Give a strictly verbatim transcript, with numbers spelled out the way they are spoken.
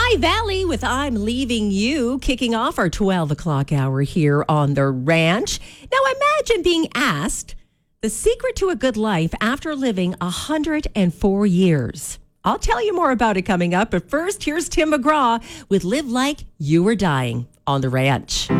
Hi, Valley, with I'm Leaving You, kicking off our twelve o'clock hour here on the ranch. Now, imagine being asked the secret to a good life after living one hundred four years. I'll tell you more about it coming up, but first, here's Tim McGraw with Live Like You Were Dying on the ranch.